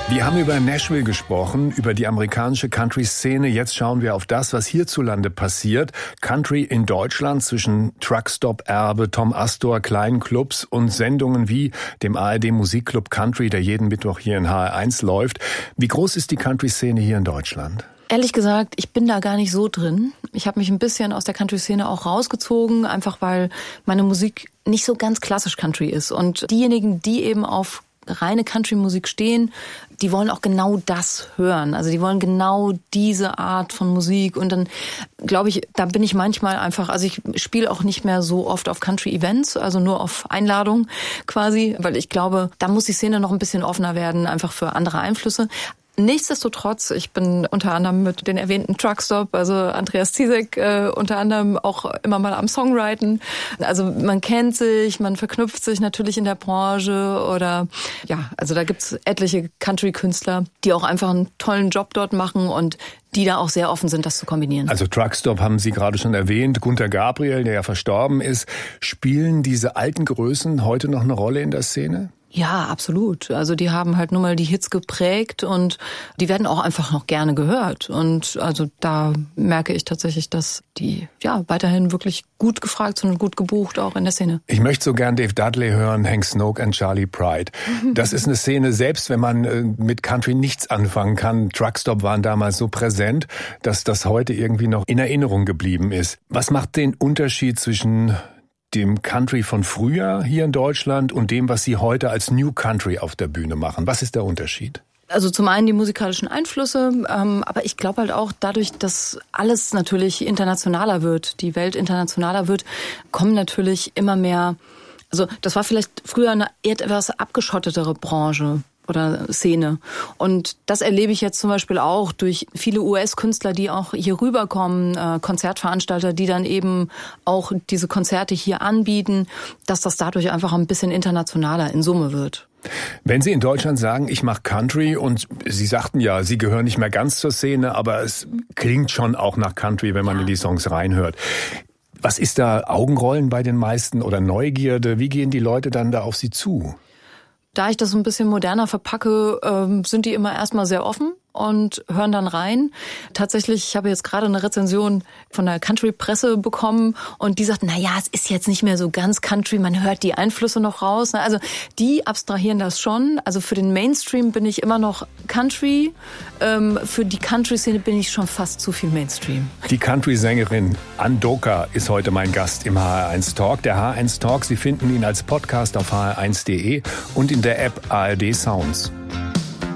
Wir haben über Nashville gesprochen, über die amerikanische Country-Szene. Jetzt schauen wir auf das, was hierzulande passiert. Country in Deutschland zwischen Truckstop-Erbe, Tom Astor, kleinen Clubs und Sendungen wie dem ARD-Musikclub Country, der jeden Mittwoch hier in HR1 läuft. Wie groß ist die Country-Szene hier in Deutschland? Ehrlich gesagt, ich bin da gar nicht so drin. Ich habe mich ein bisschen aus der Country-Szene auch rausgezogen, einfach weil meine Musik nicht so ganz klassisch Country ist. Und diejenigen, die eben auf reine Country-Musik stehen, die wollen auch genau das hören. Also die wollen genau diese Art von Musik. Und dann glaube ich, da bin ich manchmal einfach, also ich spiele auch nicht mehr so oft auf Country-Events, also nur auf Einladung quasi, weil ich glaube, da muss die Szene noch ein bisschen offener werden, einfach für andere Einflüsse. Nichtsdestotrotz, ich bin unter anderem mit den erwähnten Truckstop, also Andreas Ziesek, unter anderem auch immer mal am Songwriten. Also man kennt sich, man verknüpft sich natürlich in der Branche oder ja, also da gibt's etliche Country-Künstler, die auch einfach einen tollen Job dort machen und die da auch sehr offen sind, das zu kombinieren. Also Truckstop haben Sie gerade schon erwähnt, Gunter Gabriel, der ja verstorben ist. Spielen diese alten Größen heute noch eine Rolle in der Szene? Ja, absolut. Also die haben halt nun mal die Hits geprägt und die werden auch einfach noch gerne gehört. Und also da merke ich tatsächlich, dass die ja weiterhin wirklich gut gefragt sind und gut gebucht, auch in der Szene. Ich möchte so gern Dave Dudley hören, Hank Snoke und Charlie Pride. Das ist eine Szene, selbst wenn man mit Country nichts anfangen kann. Truckstop waren damals so präsent, dass das heute irgendwie noch in Erinnerung geblieben ist. Was macht den Unterschied zwischen dem Country von früher hier in Deutschland und dem, was Sie heute als New Country auf der Bühne machen? Was ist der Unterschied? Also zum einen die musikalischen Einflüsse, aber ich glaube halt auch dadurch, dass alles natürlich internationaler wird, die Welt internationaler wird, kommen natürlich immer mehr, also das war vielleicht früher eine etwas abgeschottetere Branche oder Szene. Und das erlebe ich jetzt zum Beispiel auch durch viele US-Künstler, die auch hier rüberkommen, Konzertveranstalter, die dann eben auch diese Konzerte hier anbieten, dass das dadurch einfach ein bisschen internationaler in Summe wird. Wenn Sie in Deutschland sagen, ich mache Country und Sie sagten ja, Sie gehören nicht mehr ganz zur Szene, aber es klingt schon auch nach Country, wenn man in die Songs reinhört. Was ist da Augenrollen bei den meisten oder Neugierde? Wie gehen die Leute dann da auf Sie zu? Da ich das so ein bisschen moderner verpacke, sind die immer erstmal sehr offen und hören dann rein. Tatsächlich, ich habe jetzt gerade eine Rezension von der Country-Presse bekommen und die sagt, es ist jetzt nicht mehr so ganz Country, man hört die Einflüsse noch raus. Also die abstrahieren das schon. Also für den Mainstream bin ich immer noch Country. Für die Country-Szene bin ich schon fast zu viel Mainstream. Die Country-Sängerin Andoka ist heute mein Gast im HR1 Talk. Der HR1 Talk, Sie finden ihn als Podcast auf hr1.de und in der App ARD Sounds.